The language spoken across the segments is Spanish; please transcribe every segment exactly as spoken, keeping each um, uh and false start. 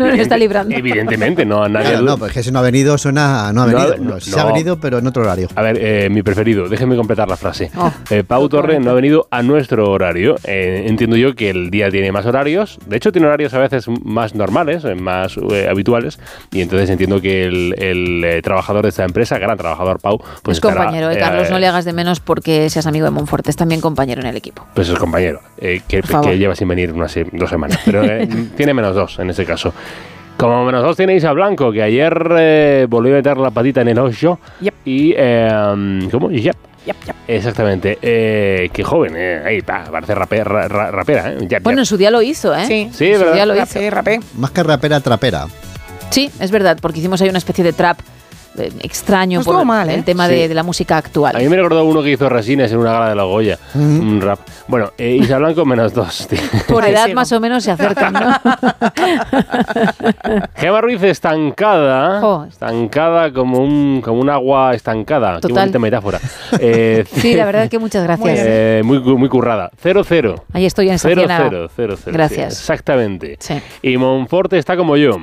no lo está librando. Evidentemente, no a nadie. Claro, no, porque si no ha venido, suena. No ha venido. No, No, sí no. ha venido, pero en otro horario. A ver, eh, mi preferido, déjenme completar la frase. Oh, eh, Pau Torre no ha venido a nuestro horario. Eh, entiendo yo que el día tiene más horarios. De hecho, tiene horarios a veces más normales, eh, más eh, habituales. Y entonces entiendo que el, el eh, trabajador de esta empresa, gran trabajador Pau, pues es estará, compañero, eh, Carlos, no le hagas de menos porque seas amigo de Monforte, es también compañero en el equipo. Pues es compañero, eh, que, Por favor. que lleva sin venir unas se- dos semanas. Pero eh, tiene menos dos en este caso. Como menos dos tiene Isa Blanco, que ayer eh, volvió a meter la patita en el ocho. Yep. Y, eh, ¿cómo? Yep. Yep, yep. Exactamente. Eh, qué joven, eh. Ahí está, parece rape- ra- ra- rapera, ¿eh? Yep, Bueno, en yep. su día lo hizo, ¿eh? Sí, Sí, en su ¿verdad? día lo hizo. rapé, rapé. Más que rapera, trapera. Sí, es verdad, porque hicimos ahí una especie de trap eh, extraño No por estuvo mal, ¿eh? el tema Sí. de, de la música actual. A mí me recordó uno que hizo Resines en una gala de la Goya. Un rap. Bueno, eh, Isa Blanco menos dos, tío. Por Ahí edad sigo. más o menos se acercan, ¿no? Gema Ruiz estancada. Jo. Estancada como un, como un agua estancada. Qué Total. bonita metáfora. Eh, Sí, la verdad es que muchas gracias. Eh, muy, muy currada. cero cero. Ahí estoy en esa cero ciénaga. cero cero cero. Gracias. Sí, exactamente. Sí. Y Monforte está como yo.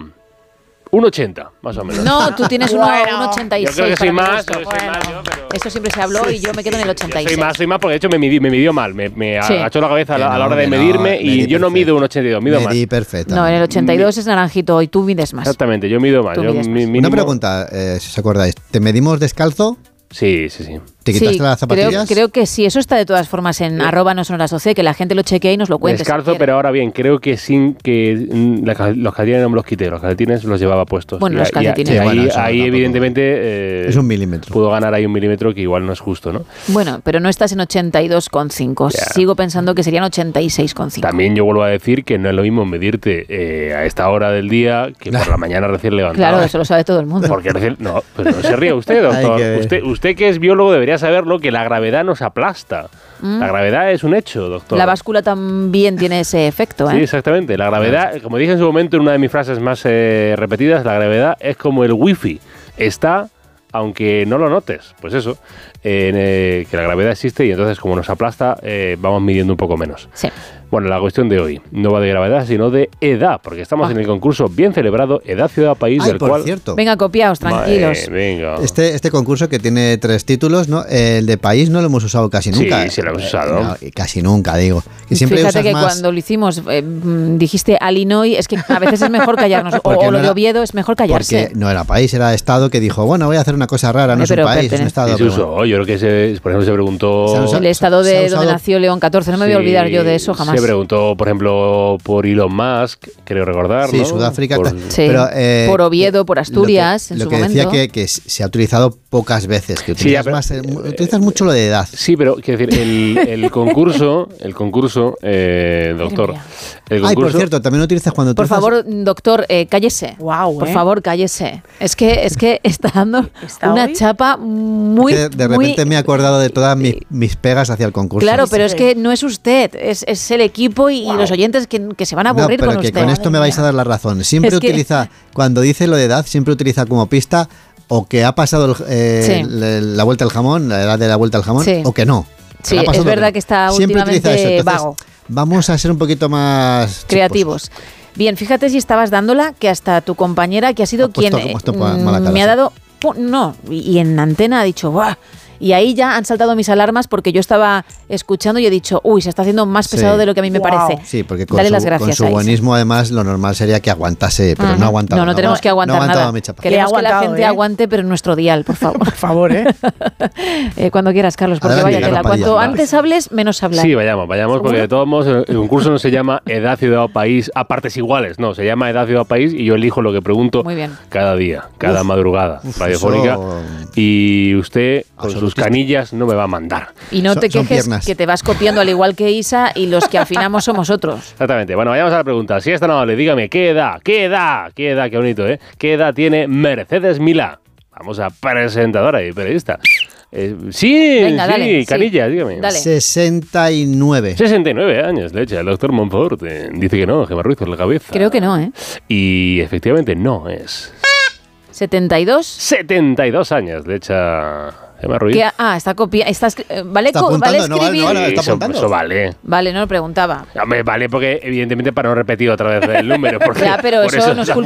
un ochenta, más o menos. No, tú tienes uno- Bueno, un ochenta y Yo seis. creo que soy para mi más, gusto. yo soy más yo, pero... Eso siempre se habló y yo me quedo en el ochenta y Soy seis. más, soy más, porque de hecho me, midí- me midió mal. Me, me Sí. agachó la cabeza a la, Que a la no, hora de que no, medirme y medí yo no perfecto. mido un ochenta y dos, mido más. Medí perfecta. No, en el ochenta y dos es naranjito y tú mides más. Exactamente, yo mido más. Tú Yo mides mi- más. mínimo- Una pregunta, eh, si os acordáis. ¿Te medimos descalzo? Sí, sí, sí. ¿Te quitaste Sí, las creo, zapatillas? creo que sí, eso está de todas formas en arroba no son las doce, que la gente lo chequee y nos lo cuente. si Descalzo, quiere. pero ahora bien, creo que sin que mm, la cal- los calcetines no me los quité, los calcetines los llevaba puestos. Bueno, Y los a- y a- calcetines. y Sí, ahí, bueno, eso ahí tampoco- evidentemente eh, Es un milímetro. pudo ganar ahí un milímetro que igual no es justo, ¿no? Bueno, pero no estás en ochenta y dos coma cinco. Ya. Sigo pensando que serían ochenta y seis coma cinco. También yo vuelvo a decir que no es lo mismo medirte eh, a esta hora del día que por la mañana recién levantado. Claro, eso lo sabe todo el mundo. Porque recién, no, pues no se ríe usted, doctor. Hay que- Usted, usted que es biólogo debería saberlo, que la gravedad nos aplasta. La gravedad es un hecho, doctor. La báscula también tiene ese efecto, ¿eh? Sí, exactamente. La gravedad, como dije en su momento en una de mis frases más eh, repetidas, la gravedad es como el wifi. Está, aunque no lo notes. Pues eso, eh, eh, que la gravedad existe y entonces como nos aplasta, eh, vamos midiendo un poco menos. Sí. Bueno, la cuestión de hoy no va de gravedad, sino de edad, porque estamos Ah. en el concurso bien celebrado Edad, Ciudad, País, Ay, del por cual... cierto. Venga, copiaos, tranquilos. Madre, venga. Este, este concurso que tiene tres títulos, ¿no? El de país no lo hemos usado casi Sí, nunca. sí lo hemos usado. No, y casi nunca, digo. Que siempre Fíjate usas que más- cuando lo hicimos eh, mm, dijiste Illinois, es que a veces es mejor callarnos. o, Porque o no lo de era- Oviedo es mejor callarse. Porque no era país, era Estado que dijo, bueno, voy a hacer una cosa rara, no Eh, es un pero país, es un pertenece- Estado. Sí, se pero usó. bueno. Yo creo que, se, por ejemplo, se preguntó... Se ha usado- El estado se ha de usado- donde nació León catorce, no me voy a Sí, olvidar yo de eso jamás. Se preguntó, por ejemplo, por Elon Musk, creo recordar, Sí, ¿no? Sudáfrica. Por- tal. Sí, Pero, eh, por Oviedo, por lo que- Asturias, en lo su que decía momento. que, que se ha utilizado pocas veces, que Sí, ya, utilizas, pero- más, eh, mu- utilizas mucho lo de edad. Sí, pero quiero decir, el, el concurso, el concurso, eh, doctor, mía. el Ay, por concurso, cierto, también lo utilizas cuando Por utilizas- favor, doctor, eh, cállese. Guau, Por ¿eh? favor, cállese. Es que, es que está dando ¿Está una hoy? chapa muy. que de muy- repente me he acordado de todas mis, mis pegas hacia el concurso. Claro, Sí, pero sí. es que no es usted, es, es el equipo y, y los oyentes que, que se van a No, aburrir pero con que usted. con esto me vais a dar la razón. Siempre Es que- utiliza, cuando dice lo de edad, siempre utiliza como pista o que ha pasado el- eh, Sí. el- la vuelta al jamón, la edad de la vuelta al jamón, Sí. o que no. Sí, le ha es pasado o verdad no. que está Siempre utiliza últimamente eso. Entonces, vago. vamos a ser un poquito más Creativos. Bien, fíjate si estabas dándola que hasta tu compañera, que ha sido Ha puesto- quien ha puesto eh, mala cara, me ha sí. dado... pu- No, y y en antena ha dicho, ¡buah! Y ahí ya han saltado mis alarmas porque yo estaba escuchando y he dicho, uy, se está haciendo más pesado Sí. de lo que a mí me Wow. parece. Sí, porque con Dale su, las con gracias su a Isa. buenismo, además, lo normal sería que aguantase, pero Ajá. no aguantaba. No, no tenemos agua- que aguantar no aguantaba nada. mi chapa. Queremos Le ha que la aguantado, gente ¿eh? aguante, pero en nuestro dial, por favor. Por favor, ¿eh? Eh, cuando quieras, Carlos, porque Adelante, vaya tela. Carlos Cuanto Padilla. antes hables, menos hablar. sí, vayamos, vayamos, porque de todos modos el, el concurso no se llama Edad, Ciudad o País a partes iguales, no, se llama Edad, Ciudad o País y yo elijo lo que pregunto Muy bien. cada día, cada Uf, madrugada uf, radiofónica eso- y usted con sus Absolutista. canillas no me va a mandar. Y no Son- te son quejes piernas. que te vas copiando al igual que Isa y los que afinamos somos otros. Exactamente. Bueno, vayamos a la pregunta. Si es tan amable, dígame, ¿qué edad? ¿Qué edad? ¿Qué edad? Qué bonito, ¿eh? ¿Qué edad tiene Mercedes Milá? Vamos a presentadora y periodista. Eh, sí, Venga, sí, dale, sí. Canillas, dígame. Dale. sesenta y nueve. sesenta y nueve años, le echa el doctor Monfort. eh, dice que no, Gemma Ruiz por la cabeza. Creo que no, ¿eh? Y efectivamente no es. setenta y dos. setenta y dos años, le echa Gemma Ruiz. ¿Qué? Ah, está copia, está escri- eh, ¿vale, Está co- apuntando, vale no vale, escribir? no vale. Sí, está eso, apuntando. eso vale. Vale, no lo preguntaba. Hombre, vale, porque evidentemente para no repetir otra vez el número. Porque Ya, pero por eso no es culpa